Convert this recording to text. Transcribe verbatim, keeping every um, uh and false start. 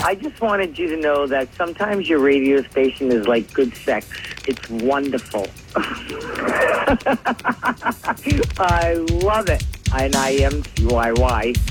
I just wanted you to know that sometimes your radio station is like good sex. It's wonderful. I love it. And I am C Y Y.